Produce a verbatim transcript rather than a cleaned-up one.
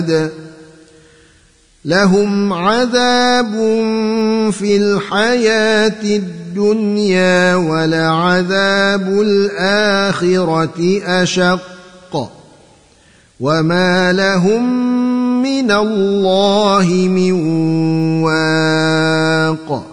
لهم عذاب في الحياة الدنيا ولعذاب الآخرة أشق وما لهم من الله من واق.